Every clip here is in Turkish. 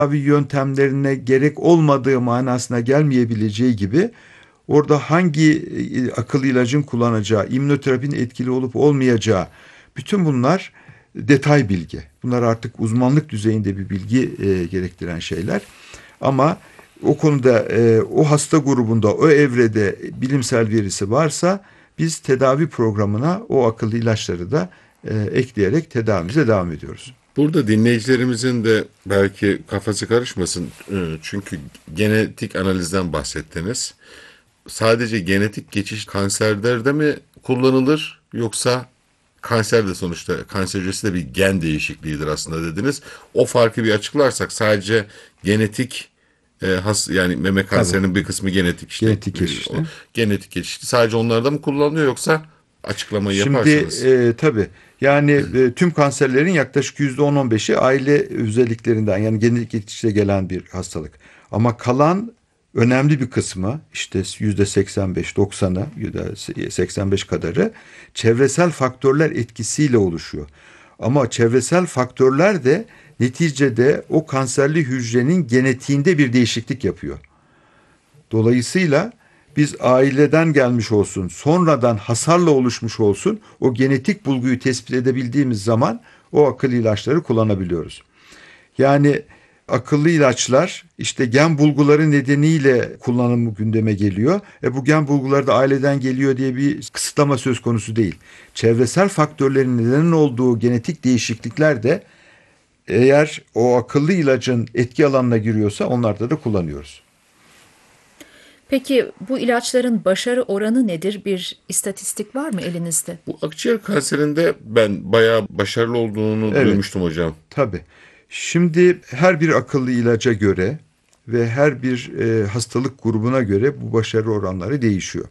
yöntemlerine gerek olmadığı manasına gelmeyebileceği gibi orada hangi akıllı ilacın kullanacağı, immünoterapinin etkili olup olmayacağı, bütün bunlar detay bilgi. Bunlar artık uzmanlık düzeyinde bir bilgi gerektiren şeyler. Ama o konuda o hasta grubunda, o evrede bilimsel verisi varsa biz tedavi programına o akıllı ilaçları da ekleyerek tedavimize devam ediyoruz. Burada dinleyicilerimizin de belki kafası karışmasın. Çünkü genetik analizden bahsettiniz. Sadece genetik geçiş kanserlerde mi kullanılır, yoksa kanser de sonuçta, kanser hücresi de bir gen değişikliğidir aslında dediniz. O farkı bir açıklarsak, sadece genetik yani meme Tabii, kanserinin bir kısmı genetik, işte genetik geçişte. genetik geçişli, sadece onlarda mı kullanılıyor, yoksa açıklamayı Şimdi yaparsanız. tabii yani tüm kanserlerin yaklaşık %10-15'i aile özelliklerinden, yani genetik geçişle gelen bir hastalık. Ama kalan önemli bir kısmı, işte %85-90'ı, %85 kadarı çevresel faktörler etkisiyle oluşuyor. Ama çevresel faktörler de neticede o kanserli hücrenin genetiğinde bir değişiklik yapıyor. Dolayısıyla biz aileden gelmiş olsun, sonradan hasarla oluşmuş olsun, o genetik bulguyu tespit edebildiğimiz zaman o akıllı ilaçları kullanabiliyoruz. Yani akıllı ilaçlar işte gen bulguları nedeniyle kullanımı gündeme geliyor. Bu gen bulguları da aileden geliyor diye bir kısıtlama söz konusu değil. Çevresel faktörlerin neden olduğu genetik değişiklikler de eğer o akıllı ilacın etki alanına giriyorsa onlarda da kullanıyoruz. Peki bu ilaçların başarı oranı nedir? Bir istatistik var mı elinizde? Bu akciğer kanserinde ben bayağı başarılı olduğunu Evet. duymuştum hocam. Tabii. Şimdi her bir akıllı ilaca göre ve her bir hastalık grubuna göre bu başarı oranları değişiyor.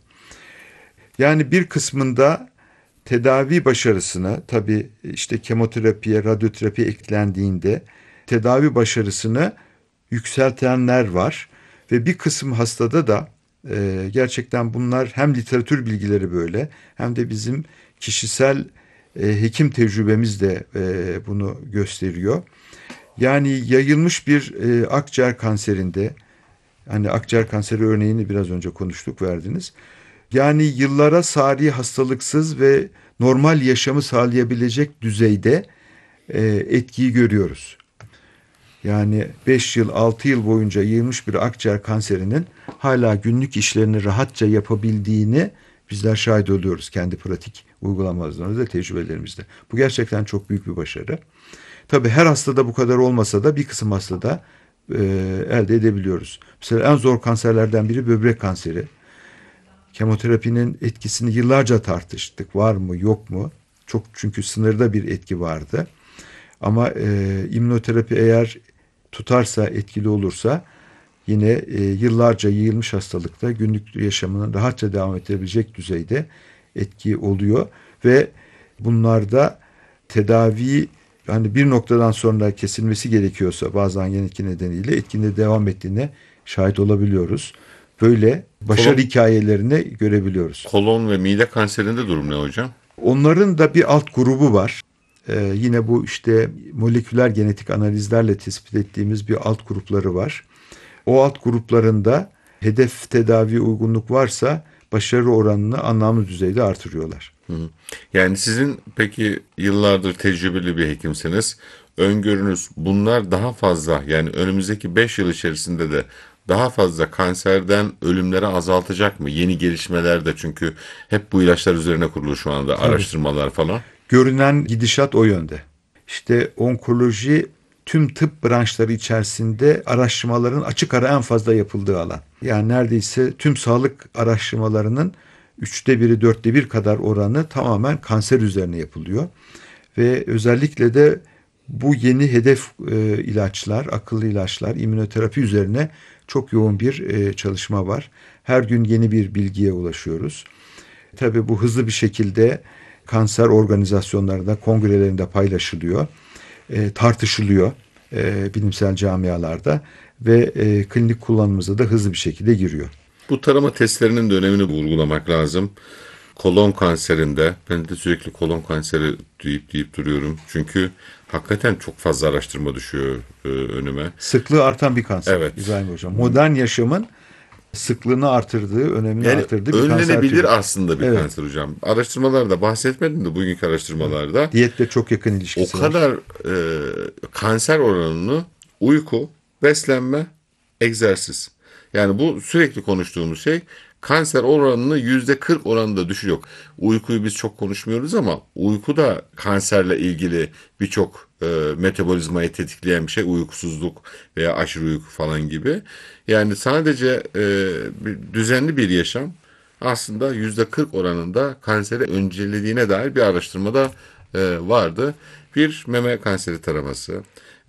Yani bir kısmında tedavi başarısına, tabii işte kemoterapiye, radyoterapiye eklendiğinde tedavi başarısını yükseltenler var. Ve bir kısım hastada da gerçekten bunlar hem literatür bilgileri böyle, hem de bizim kişisel hekim tecrübemiz de bunu gösteriyor. Yani yayılmış bir akciğer kanserinde, hani akciğer kanseri örneğini biraz önce konuştuk, verdiniz. Yani yıllara sari hastalıksız ve normal yaşamı sağlayabilecek düzeyde etkiyi görüyoruz. Yani 5 yıl, 6 yıl boyunca yayılmış bir akciğer kanserinin hala günlük işlerini rahatça yapabildiğini bizler şahit oluyoruz kendi pratik uygulamalarımızda, tecrübelerimizde. Bu gerçekten çok büyük bir başarı. Tabii her hastada bu kadar olmasa da bir kısım hastada elde edebiliyoruz. Mesela en zor kanserlerden biri böbrek kanseri. Kemoterapinin etkisini yıllarca tartıştık. Var mı, yok mu? Çok, çünkü sınırda bir etki vardı. Ama immünoterapi eğer tutarsa, etkili olursa yine yıllarca yayılmış hastalıkta günlük yaşamının rahatça devam edebilecek düzeyde etki oluyor. Ve bunlarda tedavi, hani bir noktadan sonra kesilmesi gerekiyorsa bazen yenilgi nedeniyle etkinde devam ettiğine şahit olabiliyoruz. Böyle başarı Kolon, hikayelerini görebiliyoruz. kolon ve mide kanserinde durum ne hocam? Onların da bir alt grubu var. Yine bu işte moleküler genetik analizlerle tespit ettiğimiz bir alt grupları var. O alt gruplarında hedef tedavi uygunluk varsa başarı oranını anlamlı düzeyde artırıyorlar. Hı. Yani sizin peki yıllardır tecrübeli bir hekimsiniz. Öngörünüz, bunlar daha fazla, yani önümüzdeki 5 yıl içerisinde de daha fazla kanserden ölümleri azaltacak mı? Yeni gelişmeler de, çünkü hep bu ilaçlar üzerine kurulu şu anda Tabii. araştırmalar falan. Görünen gidişat o yönde. İşte onkoloji tüm tıp branşları içerisinde araştırmaların açık ara en fazla yapıldığı alan. Yani neredeyse tüm sağlık araştırmalarının 1/3, 1/4 kadar oranı tamamen kanser üzerine yapılıyor. Ve özellikle de bu yeni hedef ilaçlar, akıllı ilaçlar, immünoterapi üzerine çok yoğun bir çalışma var. Her gün yeni bir bilgiye ulaşıyoruz. Tabii bu hızlı bir şekilde kanser organizasyonlarında, kongrelerinde paylaşılıyor, tartışılıyor bilimsel camialarda ve klinik kullanımımıza da hızlı bir şekilde giriyor. Bu tarama testlerinin de önemini vurgulamak lazım. Kolon kanserinde, ben de sürekli kolon kanseri deyip duruyorum. Çünkü hakikaten çok fazla araştırma düşüyor önüme. Sıklığı artan bir kanser Evet. İbrahim Hocam. Modern yaşamın sıklığını artırdığı, önemini Yani artırdığı bir kanser türü. önlenebilir aslında bir Evet. kanser hocam. Araştırmalarda bahsetmedim de bugünkü araştırmalarda Diyetle çok yakın o ilişkisi var. kadar kanser oranını uyku, beslenme, egzersiz. Yani bu sürekli konuştuğumuz şey kanser oranını %40 oranında düşürüyor. Uykuyu biz çok konuşmuyoruz ama uyku da kanserle ilgili birçok metabolizmayı tetikleyen bir şey. Uykusuzluk veya aşırı uyku falan gibi. Yani sadece düzenli bir yaşam aslında %40 oranında kanseri öncellediğine dair bir araştırmada vardı. Bir meme kanseri taraması,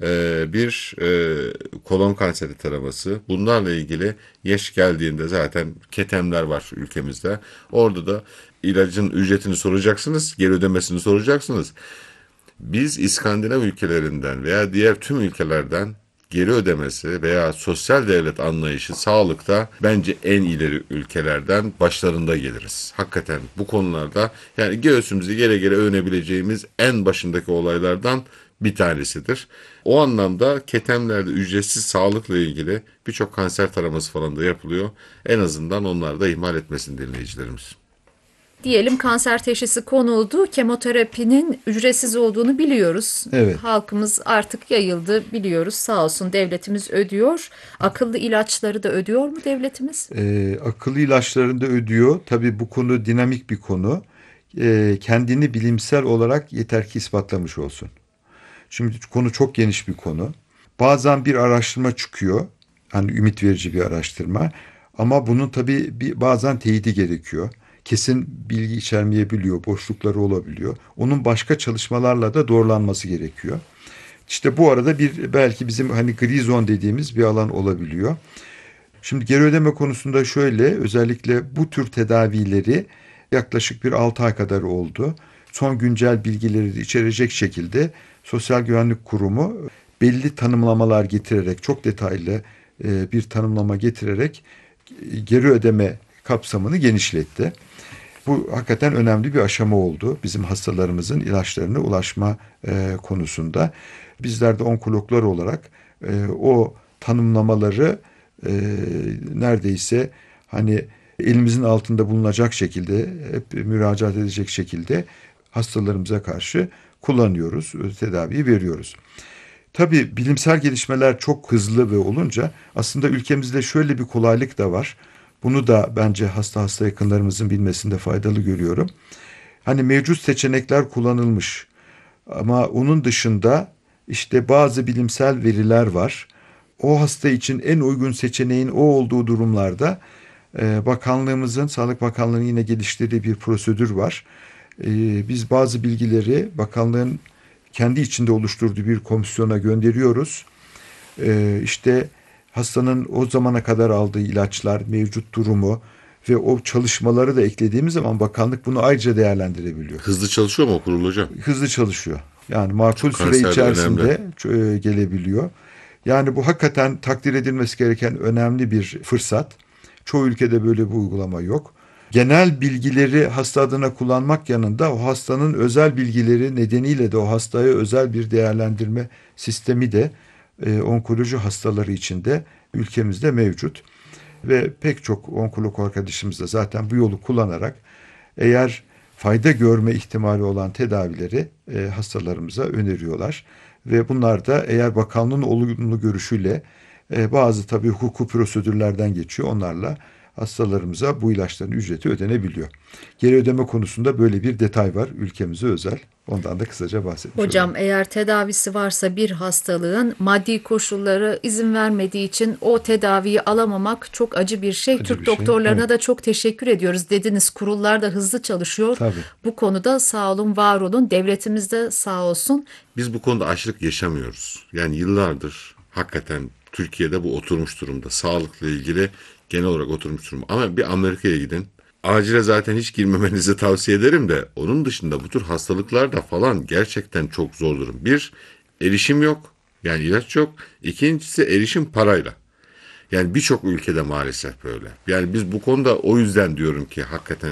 bir kolon kanseri taraması. Bunlarla ilgili yaş geldiğinde zaten ketemler var ülkemizde. Orada da ilacın ücretini soracaksınız, geri ödemesini soracaksınız. Biz İskandinav ülkelerinden veya diğer tüm ülkelerden geri ödemesi veya sosyal devlet anlayışı sağlıkta bence en ileri ülkelerden başlarında geliriz. Hakikaten bu konularda yani göğsümüzü gere gere övünebileceğimiz en başındaki olaylardan bir tanesidir. O anlamda ketemlerde ücretsiz sağlıkla ilgili birçok kanser taraması falan da yapılıyor. En azından onlar da ihmal etmesin dinleyicilerimiz. Diyelim kanser teşhisi konuldu. Kemoterapinin ücretsiz olduğunu biliyoruz. Evet. Halkımız artık yayıldı biliyoruz. Sağ olsun devletimiz ödüyor. Akıllı ilaçları da ödüyor mu devletimiz? Akıllı ilaçlarını da ödüyor. Tabii bu konu dinamik bir konu. Kendini bilimsel olarak yeter ki ispatlamış olsun. Şimdi konu çok geniş bir konu. Bazen bir araştırma çıkıyor. Hani ümit verici bir araştırma. Ama bunun tabii bazen teyidi gerekiyor. Kesin bilgi içermeyebiliyor, boşlukları olabiliyor. Onun başka çalışmalarla da doğrulanması gerekiyor. İşte bu arada belki bizim hani gri zone dediğimiz bir alan olabiliyor. Şimdi geri ödeme konusunda şöyle, özellikle bu tür tedavileri yaklaşık bir 6 ay kadar oldu. Son güncel bilgileri de içerecek şekilde Sosyal Güvenlik Kurumu belli tanımlamalar getirerek, çok detaylı bir tanımlama getirerek geri ödeme kapsamını genişletti. Bu hakikaten önemli bir aşama oldu bizim hastalarımızın ilaçlarına ulaşma konusunda. Bizler de onkologlar olarak o tanımlamaları neredeyse hani elimizin altında bulunacak şekilde, hep müracaat edecek şekilde hastalarımıza karşı kullanıyoruz, tedaviyi veriyoruz. Tabii bilimsel gelişmeler çok hızlı ve olunca aslında ülkemizde şöyle bir kolaylık da var. Bunu da bence hasta yakınlarımızın bilmesinde faydalı görüyorum. Hani mevcut seçenekler kullanılmış ama onun dışında işte bazı bilimsel veriler var. O hasta için en uygun seçeneğin o olduğu durumlarda bakanlığımızın, Sağlık Bakanlığı'nın yine geliştirdiği bir prosedür var. Biz bazı bilgileri bakanlığın kendi içinde oluşturduğu bir komisyona gönderiyoruz. İşte hastanın o zamana kadar aldığı ilaçlar, mevcut durumu ve o çalışmaları da eklediğimiz zaman bakanlık bunu ayrıca değerlendirebiliyor. Hızlı çalışıyor mu o kurul hocam? Hızlı çalışıyor. Yani makul süre Kanser de içerisinde gelebiliyor. Yani bu hakikaten takdir edilmesi gereken önemli bir fırsat. Çoğu ülkede böyle bir uygulama yok. Genel bilgileri hasta adına kullanmak yanında o hastanın özel bilgileri nedeniyle de o hastaya özel bir değerlendirme sistemi de onkoloji hastaları için de ülkemizde mevcut. Ve pek çok onkolog arkadaşımız da zaten bu yolu kullanarak eğer fayda görme ihtimali olan tedavileri hastalarımıza öneriyorlar. Ve bunlar da eğer bakanlığın olumlu görüşüyle bazı tabii hukuki prosedürlerden geçiyor. Onlarla hastalarımıza bu ilaçların ücreti ödenebiliyor. Geri ödeme konusunda böyle bir detay var ülkemize özel. Ondan da kısaca bahsetmiş Hocam olalım. eğer tedavisi varsa bir hastalığın maddi koşulları izin vermediği için o tedaviyi alamamak çok acı bir şey. Acı Türk bir şey, doktorlarına evet. da çok teşekkür ediyoruz. Dediniz kurullar da hızlı çalışıyor. Tabii. Bu konuda sağ olun, var olun. Devletimiz de sağ olsun. Biz bu konuda açlık yaşamıyoruz. Yani yıllardır hakikaten Türkiye'de bu oturmuş durumda. Sağlıkla ilgili genel olarak oturmuş durumda. Ama bir Amerika'ya gidin. Acile zaten hiç girmemenizi tavsiye ederim de onun dışında bu tür hastalıklarda falan gerçekten çok zor durum. Bir, erişim yok. Yani ilaç yok. İkincisi erişim parayla. Yani birçok ülkede maalesef böyle. Yani biz bu konuda o yüzden diyorum ki hakikaten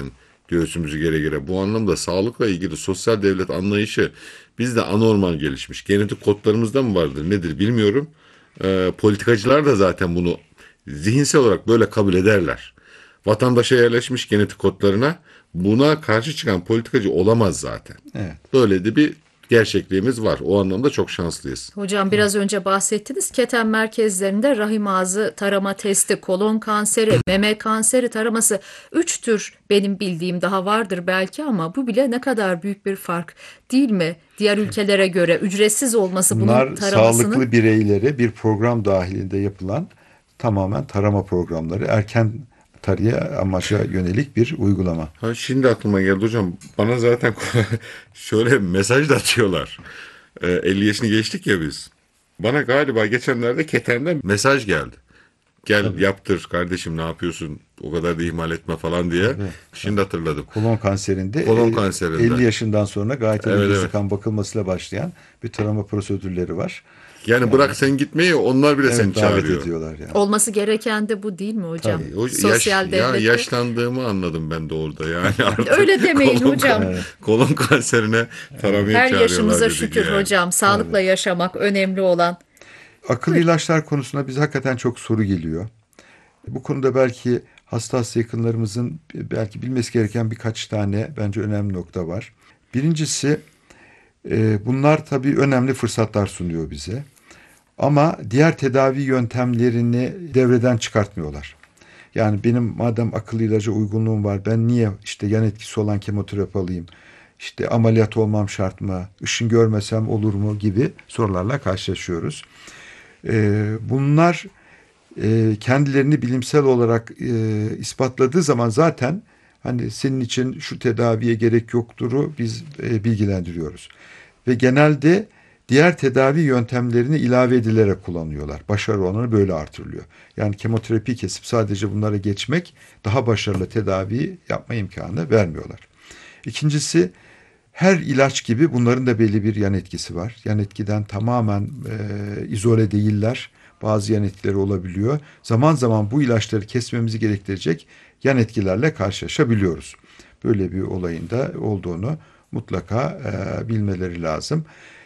göğsümüzü gere gere. Bu anlamda sağlıkla ilgili sosyal devlet anlayışı bizde anormal gelişmiş. Genetik kodlarımızda mı vardır nedir bilmiyorum. Politikacılar da zaten bunu zihinsel olarak böyle kabul ederler. Vatandaşa yerleşmiş genetik kodlarına buna karşı çıkan politikacı olamaz zaten. Evet. Böyle de bir gerçekliğimiz var. O anlamda çok şanslıyız. Hocam biraz önce bahsettiniz. Keten merkezlerinde rahim ağzı tarama testi, kolon kanseri, meme kanseri taraması 3 tür benim bildiğim daha vardır belki ama bu bile ne kadar büyük bir fark değil mi? Diğer ülkelere göre ücretsiz olması Bunlar bunun taramasının. sağlıklı bireylere bir program dahilinde yapılan tamamen tarama programları. Erken tarıya amaca yönelik bir uygulama. Ha, şimdi aklıma geldi hocam. Bana zaten şöyle mesaj da atıyorlar. 50 yaşını geçtik ya biz. Bana galiba geçenlerde Keten'den mesaj geldi. Gel yaptır kardeşim, ne yapıyorsun? O kadar da ihmal etme falan diye. Şimdi hatırladım. Kolon kanserinde, Kolon kanserinde. 50 yaşından sonra gayet Evet, hızlı evet. kan bakılmasıyla başlayan bir tarama prosedürleri var. Yani bırak sen gitmeyi, onlar bile seni Evet, davet çağırıyor. ediyorlar yani. Olması gereken de bu değil mi hocam? O Sosyal devlette. yaşlandığımı anladım ben de orada yani. Artık Öyle demeyin hocam. kolon kanserine taramaya Her çağırıyorlar yaşımıza dedik şükür yani. hocam. Sağlıkla yaşamak önemli olan. Akıllı ilaçlar konusunda bize hakikaten çok soru geliyor. Bu konuda belki hasta yakınlarımızın belki bilmesi gereken birkaç tane bence önemli nokta var. Birincisi, bunlar tabii önemli fırsatlar sunuyor bize. Ama diğer tedavi yöntemlerini devreden çıkartmıyorlar. Yani benim madem akıllı ilaca uygunluğum var, ben niye işte yan etkisi olan kemoterapi alayım? İşte ameliyat olmam şart mı? Işın görmesem olur mu gibi sorularla karşılaşıyoruz. Bunlar kendilerini bilimsel olarak ispatladığı zaman zaten hani senin için şu tedaviye gerek yokturu biz bilgilendiriyoruz. Ve genelde diğer tedavi yöntemlerini ilave edilerek kullanıyorlar. Başarı oranı böyle artırılıyor. Yani kemoterapi kesip sadece bunlara geçmek daha başarılı tedavi yapma imkanı vermiyorlar. İkincisi, her ilaç gibi bunların da belli bir yan etkisi var. Yan etkiden tamamen izole değiller. Bazı yan etkileri olabiliyor. Zaman zaman bu ilaçları kesmemizi gerektirecek yan etkilerle karşılaşabiliyoruz. Böyle bir olayın da olduğunu mutlaka bilmeleri lazım.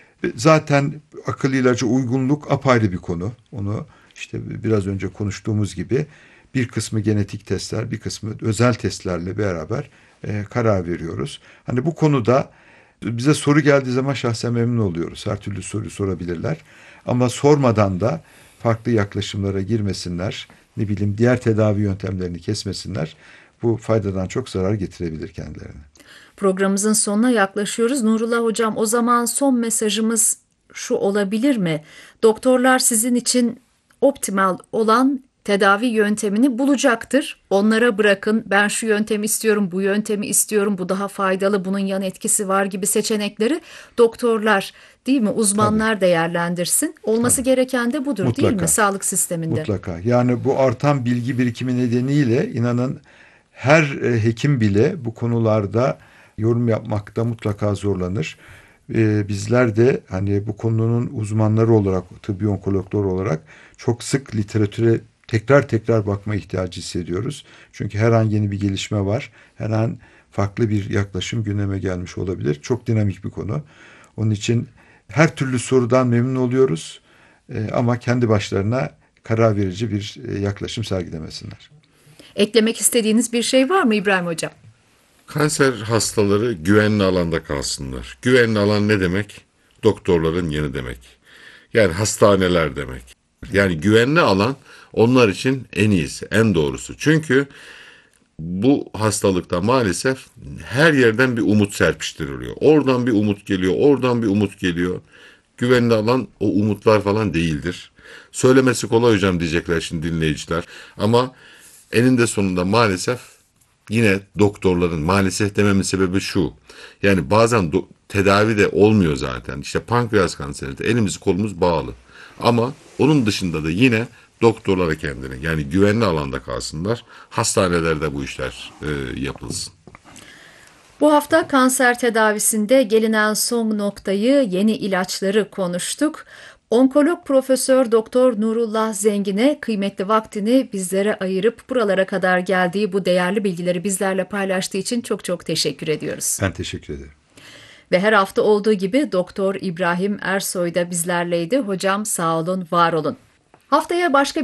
Zaten akıllı ilaca uygunluk apayrı bir konu. Onu işte biraz önce konuştuğumuz gibi bir kısmı genetik testler, bir kısmı özel testlerle beraber karar veriyoruz. Hani bu konuda bize soru geldiği zaman şahsen memnun oluyoruz. Her türlü soruyu sorabilirler. Ama sormadan da farklı yaklaşımlara girmesinler. Ne bileyim diğer tedavi yöntemlerini kesmesinler. Bu faydadan çok zarar getirebilir kendilerine. Programımızın sonuna yaklaşıyoruz. Nurullah hocam, o zaman son mesajımız şu olabilir mi? Doktorlar sizin için optimal olan tedavi yöntemini bulacaktır. Onlara bırakın, ben şu yöntemi istiyorum, bu yöntemi istiyorum, bu daha faydalı, bunun yan etkisi var gibi seçenekleri doktorlar, değil mi, uzmanlar değerlendirsin. Olması gereken de budur, değil Mutlaka. mi, sağlık sisteminde? Mutlaka. Yani bu artan bilgi birikimi nedeniyle inanın her hekim bile bu konularda yorum yapmakta mutlaka zorlanır. Bizler de hani bu konunun uzmanları olarak, tıbbi onkologlar olarak çok sık literatüre tekrar tekrar bakma ihtiyacı hissediyoruz. Çünkü her an yeni bir gelişme var. Her an farklı bir yaklaşım gündeme gelmiş olabilir. Çok dinamik bir konu. Onun için her türlü sorudan memnun oluyoruz. Ama kendi başlarına karar verici bir yaklaşım sergilemesinler. Eklemek istediğiniz bir şey var mı İbrahim hocam? Kanser hastaları güvenli alanda kalsınlar. Güvenli alan ne demek? Doktorların yanı demek. Yani hastaneler demek. Yani güvenli alan onlar için en iyisi, en doğrusu. Çünkü bu hastalıkta maalesef her yerden bir umut serpiştiriliyor. Oradan bir umut geliyor, oradan bir umut geliyor. Güvenli alan o umutlar falan değildir. Söylemesi kolay hocam diyecekler şimdi dinleyiciler. Ama eninde sonunda maalesef yine doktorların, maalesef dememin sebebi şu. Yani bazen tedavi de olmuyor zaten. İşte pankreas kanseri de elimiz kolumuz bağlı. Ama onun dışında da yine doktorlara kendine, yani güvenli alanda kalsınlar. Hastanelerde bu işler yapılsın. Bu hafta kanser tedavisinde gelinen son noktayı, yeni ilaçları konuştuk. Onkolog Profesör Doktor Nurullah Zengin'e kıymetli vaktini bizlere ayırıp buralara kadar geldiği bu değerli bilgileri bizlerle paylaştığı için çok çok teşekkür ediyoruz. Ben teşekkür ederim. Ve her hafta olduğu gibi Doktor İbrahim Ersoy da bizlerleydi. Hocam sağ olun, var olun. Haftaya başka